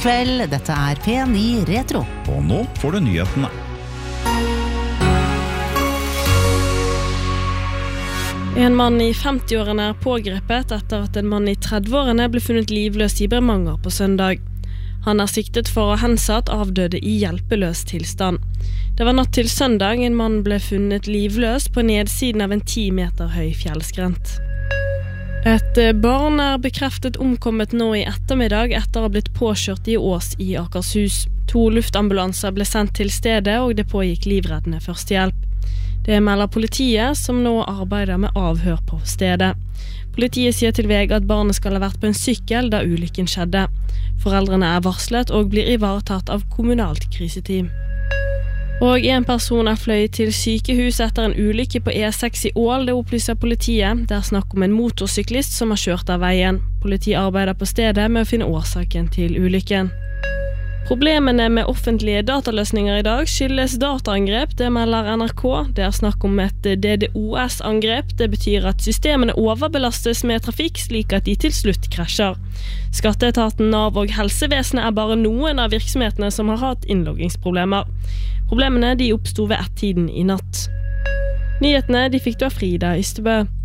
God kveld, dette P9 Retro. Og nå får du nyhetene. En mann i 50-årene pågrepet etter at en mann i 30-årene ble funnet livløs i Bremanger på søndag. Han siktet for å hensatt avdøde i hjelpeløs tilstand. Det var natt til søndag en mann ble funnet livløs på nedsiden av en 10 meter høy fjellskrent. Et barn bekreftet omkommet nå i ettermiddag etter å ha blitt påkjørt i Ås i Akershus. 2 luftambulanser ble sendt til stedet, og det pågikk livreddende førstehjelp. Det melder politiet, som nå arbeider med avhør på stedet. Politiet sier til VG at barnet skal ha vært på en sykkel da ulykken skjedde. Foreldrene varslet og blir ivaretatt av kommunalt kriseteam. Og en person fløyet til sykehus etter en ulykke på E6 i Ål, det opplyser politiet. Det snakk om en motorsyklist som har kjørt av veien. Politiet arbeider på stedet med å finne årsaken til ulykken. Problemene med offentlige dataløsninger i dag skyldes dataangrep, det melder NRK. Det snakk om et DDoS-angrep. Det betyr at systemene overbelastes med trafikk slik at de til slutt krasjer. Skatteetaten, Nav og helsevesenet bare noen av virksomhetene som har hatt innloggingsproblemer. Problemene oppstod ved 1-tiden i natt. Nyhetene fikk du av Frida Ystebø.